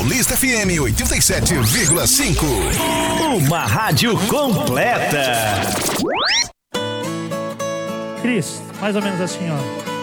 Paulista FM 87,5. Uma rádio completa. Cris, mais ou menos assim, ó.